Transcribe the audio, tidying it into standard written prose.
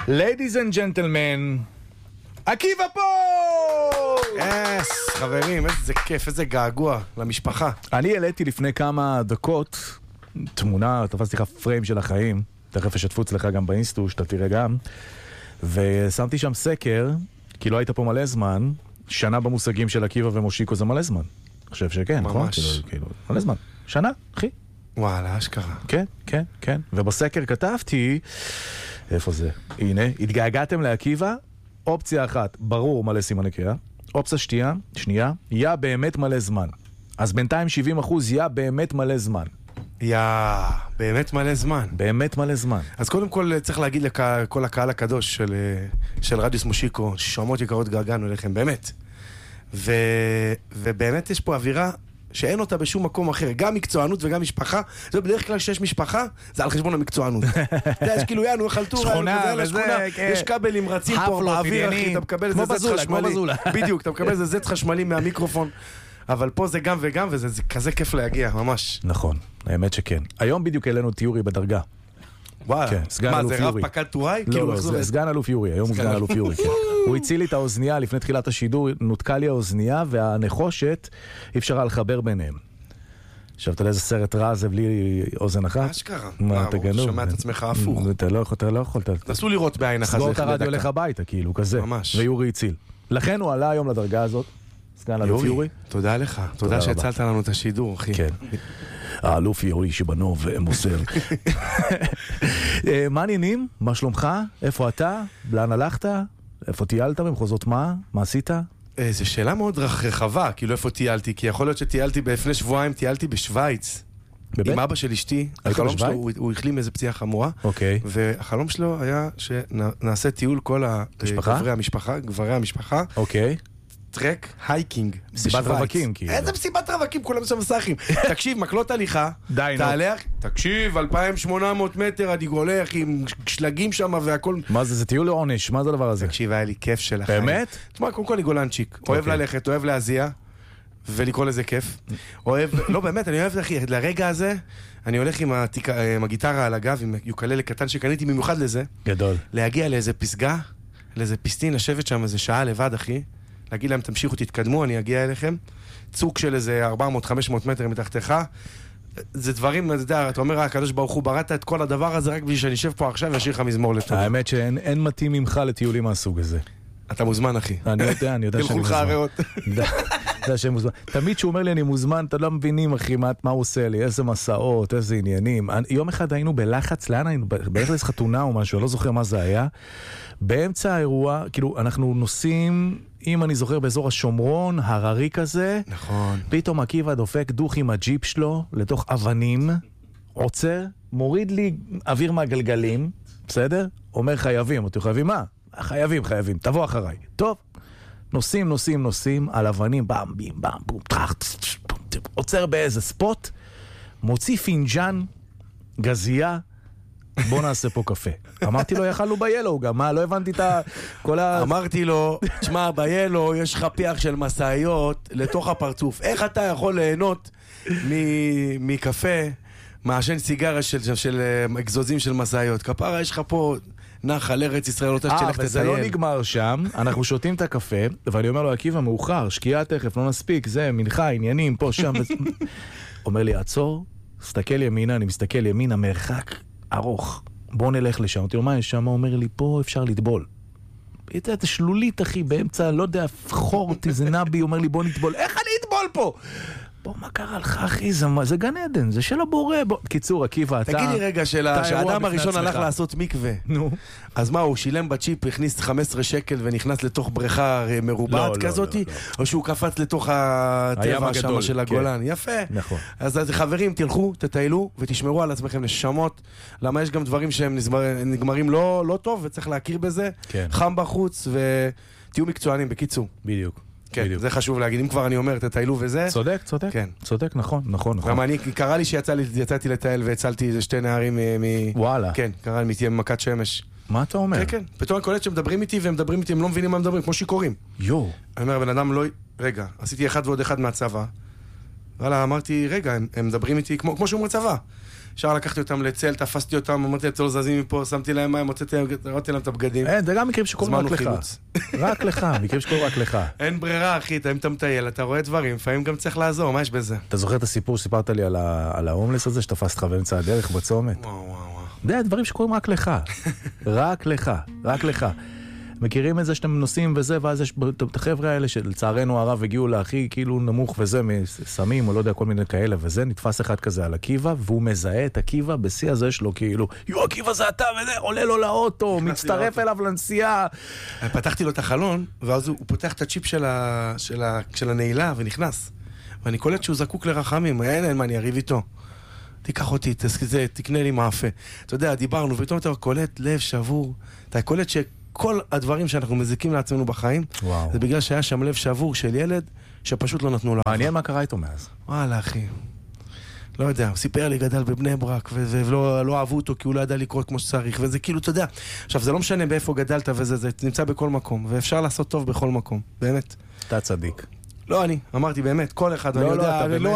Ladies and gentlemen, עקיבא פה! יס, חברים, איזה כיף, איזה געגוע למשפחה. אני העליתי לפני כמה דקות תמונה, תפסתי לך פריים של החיים, תכף אשתפו אצלך גם באינסטו, שאתה תראה גם, ושמתי שם סקר, כי לא היית פה מלא זמן, שנה במושגים של עקיבא ומושיקו זה מלא זמן. אני חושב שכן, נכון? ממש. כאילו, מלא זמן. שנה, אחי. וואלה, אשכרה. כן, כן, כן. ובסקר כתבתי, איפה זה? הנה, התגעגעתם לעקיבא, אופציה אחת, ברור מלא סימני קריאה, אופציה שנייה, יא באמת מלא זמן. אז בינתיים 70% יא באמת מלא זמן. יא, באמת מלא זמן. באמת מלא זמן. אז קודם כל צריך להגיד לכל הקהל הקדוש של רדיוס מושיקו, ששומעות יקרות געגענו אליכם, באמת. ובאמת יש פה אווירה שאין אותה בשום מקום אחר, גם מקצוענות וגם משפחה. זה בדרך כלל שיש משפחה, זה על חשבון המיקצוענות. אתה יודע, יש כאילו יענו, חלטורה, יש כבלים רצים פה באוויר, אחי, אתה מקבל איזה זץ חשמלי. בדיוק, אתה מקבל איזה זץ חשמלי מהמיקרופון. אבל פה זה גם וגם, וזה כזה כיף להגיע, ממש. נכון, האמת שכן. היום בדיוק אלינו תיורי בדרגה. וואלה, מה זה רב פקד טוראי? לא, זה סגן אלוף יורי, היום הוא סגן אלוף יורי. הוא הציל לי את האוזנייה לפני תחילת השידור, נותקה לי האוזנייה והנחושת, אי אפשר לחבר ביניהם. עכשיו אתה יודע איזה סרט רע זה בלי אוזן אחת? אשכרה. מה, אתה גנוב? שומע את עצמך הפוך. אתה לא יכול. נסו לראות בעין אחת. סגור את הרדיו לך הביתה, כאילו, כזה. ממש. ויורי הציל. לכן הוא עלה היום לדרגה הזאת, סגן אלוף יורי. תודה לך, תודה שהצלת לנו את השידור, אחי. כן. האלוף יורי שבנו ומוסר. מה עניינים? מה שלומך? איפה אתה? לאן הלכת? איפה טיילת במחוזות מה? מה עשית? זו שאלה מאוד רחבה, כאילו איפה טיילתי, כי יכול להיות שטיילתי לפני שבועיים, טיילתי בשוויץ. עם אבא של אשתי, החלום שלו, הוא החלים איזה פציעה חמורה, והחלום שלו היה שנעשה טיול כל גברי המשפחה, טרק הייקינג. מסיבת רווקים, כאילו. איזה מסיבת רווקים, כולם שם מסכים. תקשיב, מקלות הליכה, תהלך, תקשיב, 2,800 מטר, אני הולך עם שלגים שם והכל. מה זה טיול לעונש? מה זה הדבר הזה? תקשיב, היה לי כיף של החיים. באמת? תשמע, קודם כל אני גולנצ'יק, אוהב ללכת, אוהב להזיע, ולקרוא לזה כיף. לא באמת, אני אוהב, אחי, לרגע הזה, אני הולך עם הגיטרה על הגב, עם יוקללה קטן שקניתי במיוחד לזה. גדול. להגיע לאיזה פסגה, לאיזה פיסטין, לשבת שם איזה שעה לבד, אחי. להגיד להם, תמשיכו, תתקדמו, אני אגיע אליכם. צוק של איזה 400-500 מטר מתחתיך. זה דברים, אתה אומר, הקדוש ברוך הוא בראת את כל הדבר הזה רק בשביל שאני אשב פה עכשיו וישאיר לך מזמור לטוב. האמת שאין מתאים ממך לטיולים מהסוג הזה. אתה מוזמן, אחי. אני יודע שאני מוזמן. תמיד שהוא אומר לי אני מוזמן, אתה לא מבינים, אחי, מה הוא עושה לי, איזה מסעות, איזה עניינים. יום אחד היינו בלחץ, לאן היינו? בערך איזו חתונה או משהו, לא זוכר מה זה היה. באמצע האירוע, כאילו, אנחנו נוסעים, אם אני זוכר, באזור השומרון, הררי כזה. נכון. פתאום עקיבא דופק דוך עם הג'יפ שלו, לתוך אבנים, עוצר, מוריד לי אוויר מהגלגלים, בסדר? אומר חייבים, אתם חייבים מה? חייבים, תבוא אחריי. טוב. נוסעים על אבנים, בם, בים, בם, בום, עוצר באיזה ספוט, מוציא פינג'ן, גזייה, בוא נעשה פה קפה. אמרתי לו, יחלנו ביילו גם, מה, לא הבנתי את כל אמרתי לו, תשמע, ביילו יש לך פיח של מסעיות לתוך הפרצוף. איך אתה יכול ליהנות מקפה, מעשן סיגרה של אגזוזים של מסעיות? כפרה, יש לך פה נחל ארץ ישראל, לא תשלך תטייל. וזה לא נגמר שם, אנחנו שותים את הקפה, ואני אומר לו, עקיבא, מאוחר, שקיעה תכף, לא נספיק, זה, מנחה, עניינים, פה, שם. אומר לי, עצור, סתכל ימינה, אני מסתכל ימינה, מרחק ארוך, בוא נלך לשם. אותי לו, מה יש שם? הוא אומר לי, פה אפשר לטבול. את שלולית, אחי, באמצע, לא יודע, חור, תזנבי, אומר לי, בוא נטבול. איך אני אטבול פה? בוא, מה קרה לך, אחי? זה גן עדן, זה של הבורא. קיצור, עקיבא, אתה... תגיד לי רגע, שהאדם הראשון הלך לעשות מקווה. נו. אז מה, הוא שילם בצ'יפ, הכניס 15 שקל ונכנס לתוך בריכה מרובעת כזאת? או שהוא קפץ לתוך הטבע שם של הגולן? יפה. נכון. אז חברים, תלכו, תטיילו ותשמרו על עצמכם נשמות. למה יש גם דברים שהם נגמרים לא טוב, וצריך להכיר בזה. חם בחוץ, ותהיו מקצוענים, בקיצור. בדיוק. כן, זה חשוב להגיד, אם כבר אני אומר, תטיילו וזה. צודק, נכון. גם אני, קרה לי שיצאתי לטייל והצלתי איזה 2 נערים וואלה. כן, קרה לי ממכת שמש. מה אתה אומר? כן. פתאום אני קולט שמדברים איתי, הם לא מבינים מה מדברים, כמו שיכורים. אני אומר, בן אדם לא... רגע, עשיתי אחד ועוד אחד מהצבא. וואלה, אמרתי, רגע, הם מדברים איתי כמו שאומר צבא. אפשר לקחתי אותם לצל, תפסתי אותם, אמרתי לצל זזים מפה, שמתי להם מים, הראיתי להם את הבגדים. זה גם מקרים שקוראים רק לך. רק לך, מקרים שקוראים רק לך. אין ברירה, אחי, אם אתה מטייל, אתה רואה דברים, לפעמים גם צריך לעזור, מה יש בזה? אתה זוכר את הסיפור שסיפרת לי על ההומלס הזה, שתפסת לך באמצע הדרך בצומת? וואו. זה הדברים שקוראים רק לך. רק לך, רק לך. מכירים את זה שאתם נוסעים וזה, ואז יש את החבר'ה האלה שלצערנו הרב הגיעו להכי כאילו נמוך וזה, מסמים או לא יודע, כל מיני כאלה, וזה נתפס אחד כזה על עקיבא, והוא מזהה את עקיבא בשיא הזה שלו, כאילו, עקיבא זה אתה, וזה, עולה לו לאוטו, מצטרף אליו לנסיעה. פתחתי לו את החלון, ואז הוא פותח את הצ'יפ של הנעילה ונכנס. ואני קולט שהוא זקוק לרחמים, אין מה, אני אריב איתו. תיקח אותי, תקנה לי מאפה. אתה יודע, דיברנו, ופתאום אתה קולט לב שבור. אתה קולט כל הדברים שאנחנו מזיקים לעצמנו בחיים, זה בגלל שהיה שם לב שבור של ילד, שפשוט לא נתנו לו. מעניין מה קרה איתו מאז. וואלה, אחי. לא יודע, הוא סיפר לי, גדל בבני ברק, ולא אהבו אותו, כי הוא לא ידע לקרוא כמו שצריך, וזה כאילו, אתה יודע. עכשיו, זה לא משנה באיפה גדלת, וזה נמצא בכל מקום, ואפשר לעשות טוב בכל מקום, באמת. אתה צדיק. לא אני, אמרתי באמת, כל אחד, אני יודע,